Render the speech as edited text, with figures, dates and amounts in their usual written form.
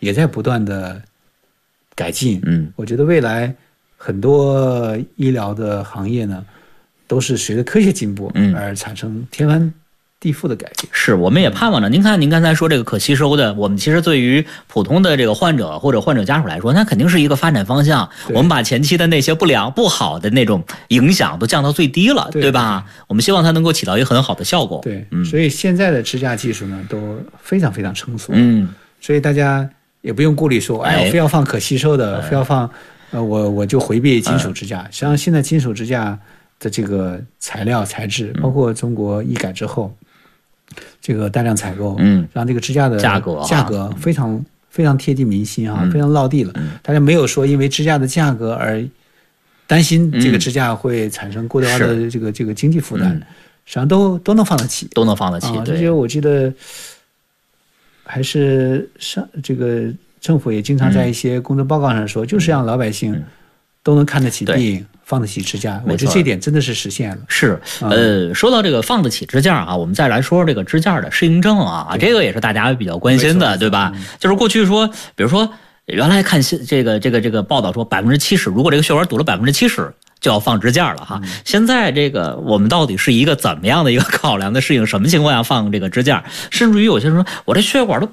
也在不断的改进。我觉得未来很多医疗的行业呢，都是随着科学进步而产生天翻地覆的改变。 是，我们也盼望着。您看，您刚才说这个可吸收的，我们其实对于普通的这个患者或者患者家属来说，那肯定是一个发展方向。我们把前期的那些不好的那种影响都降到最低了，对吧？我们希望它能够起到一个很好的效果。 对，所以现在的支架技术呢，都非常非常成熟。所以大家也不用顾虑说，我非要放可吸收的，非要放，我就回避金属支架。实际上，现在金属支架的这个材料材质，包括中国医改之后。这个大量采购，让这个支架的价格非常非常贴近民心啊，非常落地了。大家没有说因为支架的价格而担心这个支架会产生过高的这个经济负担，实际上都能放得起，这些我记得还是这个政府也经常在一些工作报告上说，就是让老百姓都能看得起病。放得起支架，我觉得这点真的是实现了。 是，说到这个放得起支架啊，我们再来说这个支架的适应症啊，这个也是大家比较关心的，对吧？就是过去说，比如说原来看这个报道说70%，如果这个血管堵了70%就要放支架了哈。现在这个我们到底是一个怎么样的一个考量的适应？什么情况下放这个支架？甚至于有些人说，我这血管都